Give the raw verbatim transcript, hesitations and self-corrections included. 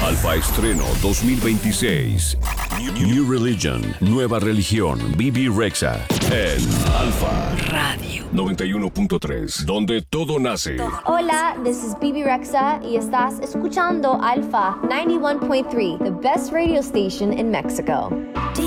Alfa Estreno dos mil veintiséis. New Religion, nueva religión, Bebe Rexha. En Alfa Radio noventa y uno punto tres, donde todo nace. Hola, this is Bebe Rexha y estás escuchando Alfa noventa y uno punto tres, the best radio station in Mexico.